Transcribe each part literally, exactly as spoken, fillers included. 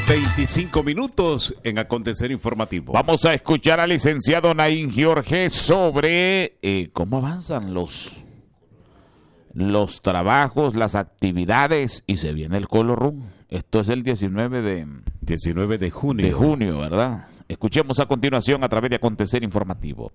veinticinco minutos en Acontecer Informativo. Vamos a escuchar al licenciado Naín Jorge sobre eh, cómo avanzan los, los trabajos, las actividades, y se viene el Color Run. Esto es el diecinueve de, diecinueve de junio. De junio, ¿verdad? Escuchemos a continuación a través de Acontecer Informativo.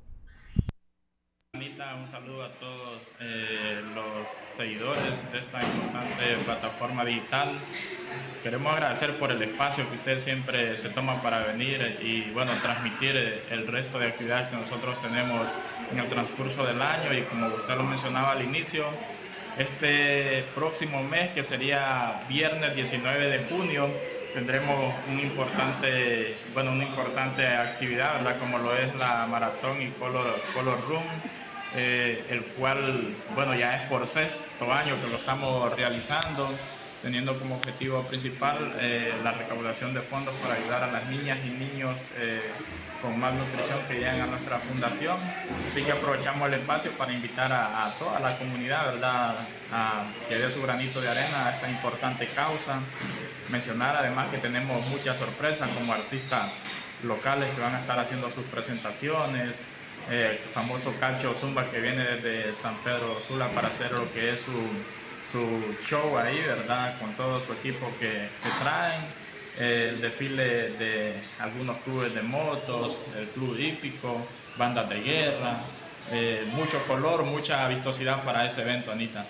Anita, un saludo a todos eh, los seguidores de esta importante plataforma digital. Queremos agradecer por el espacio que usted siempre se toma para venir y bueno, transmitir el resto de actividades que nosotros tenemos en el transcurso del año. Y como usted lo mencionaba al inicio, este próximo mes, que sería viernes diecinueve de junio, tendremos un importante, bueno, una importante actividad, ¿verdad? Como lo es la maratón y Color, Color Run, eh, el cual, bueno, ya es por sexto año que lo estamos realizando, teniendo como objetivo principal eh, la recaudación de fondos para ayudar a las niñas y niños eh, con malnutrición que llegan a nuestra fundación. Así que aprovechamos el espacio para invitar a, a toda la comunidad, ¿verdad?, a que dé su granito de arena a esta importante causa. Mencionar además que tenemos muchas sorpresas como artistas locales que van a estar haciendo sus presentaciones, eh, el famoso Cacho Zumba que viene desde San Pedro Sula para hacer lo que es su su show ahí, ¿verdad?, con todo su equipo que, que traen, eh, el desfile de algunos clubes de motos, el club hípico, bandas de guerra, eh, mucho color, mucha vistosidad para ese evento, Anita.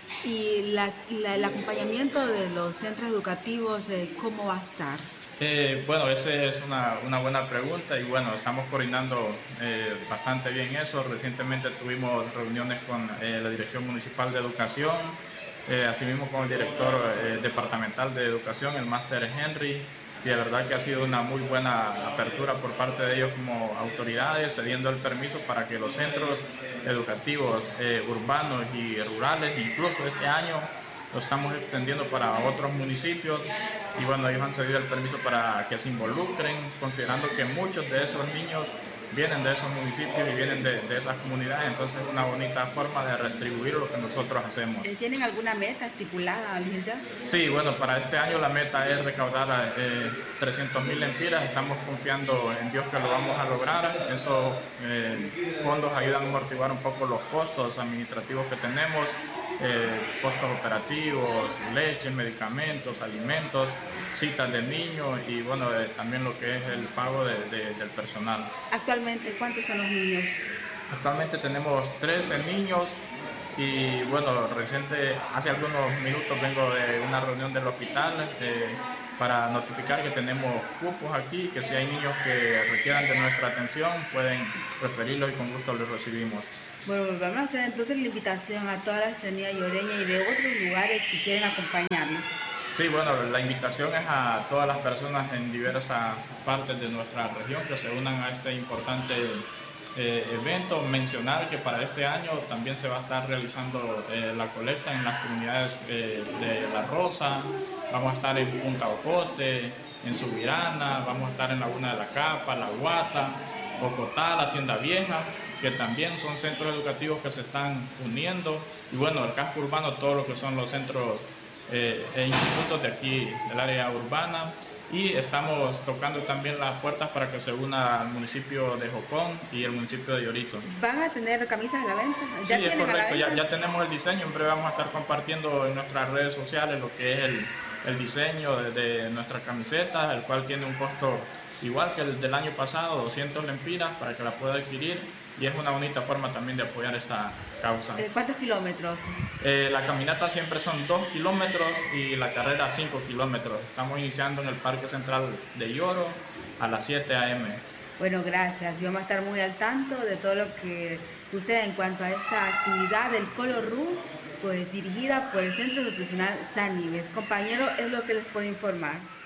Y la, la, el acompañamiento de los centros educativos, eh, ¿cómo va a estar? Eh, bueno, esa es una, una buena pregunta y bueno, estamos coordinando eh, bastante bien eso. Recientemente tuvimos reuniones con eh, la Dirección Municipal de Educación, eh, asimismo con el director eh, departamental de Educación, el Máster Henry, y de verdad que ha sido una muy buena apertura por parte de ellos como autoridades, cediendo el permiso para que los centros educativos eh, urbanos y rurales, incluso este año lo estamos extendiendo para otros municipios, y bueno, ellos han cedido el permiso para que se involucren, considerando que muchos de esos niños vienen de esos municipios y vienen de, de esas comunidades, entonces es una bonita forma de retribuir lo que nosotros hacemos. ¿Tienen alguna meta estipulada, licenciado? Sí, bueno, para este año la meta es recaudar eh, trescientos mil lempiras, estamos confiando en Dios que lo vamos a lograr. Esos eh, fondos ayudan a amortiguar un poco los costos administrativos que tenemos, eh, costos operativos, leche, medicamentos, alimentos, citas de niños y bueno, eh, también lo que es el pago de, de, del personal. Actualmente, ¿cuántos son los niños? Actualmente tenemos trece niños y bueno, reciente, hace algunos minutos vengo de una reunión del hospital eh, para notificar que tenemos cupos aquí, que si hay niños que requieran de nuestra atención pueden referirlos y con gusto los recibimos. Bueno, vamos a hacer entonces la invitación a toda la ciudadanía lloreña y de otros lugares si quieren acompañarnos. Sí, bueno, la invitación es a todas las personas en diversas partes de nuestra región que se unan a este importante eh, evento. Mencionar que para este año también se va a estar realizando eh, la colecta en las comunidades eh, de La Rosa, vamos a estar en Punta Ocote, en Subirana, vamos a estar en Laguna de la Capa, La Guata, Bogotá, la Hacienda Vieja, que también son centros educativos que se están uniendo, y bueno, el casco urbano, todo lo que son los centros Eh, e institutos de aquí del área urbana, y estamos tocando también las puertas para que se una al municipio de Jocón y el municipio de Llorito. ¿Van a tener camisas a la venta? ¿Ya sí, es correcto, ya, ya tenemos el diseño, en breve vamos a estar compartiendo en nuestras redes sociales lo que es el, el diseño de, de nuestra camiseta, el cual tiene un costo igual que el del año pasado, doscientas lempiras para que la pueda adquirir, y es una bonita forma también de apoyar esta causa. ¿Cuántos kilómetros? Eh, la caminata siempre son dos kilómetros y la carrera cinco kilómetros. Estamos iniciando en el Parque Central de Lloro a las siete a eme Bueno, gracias. Y vamos a estar muy al tanto de todo lo que sucede en cuanto a esta actividad del Color Run, pues dirigida por el Centro Nutricional San Ives. Compañero, es lo que les puedo informar.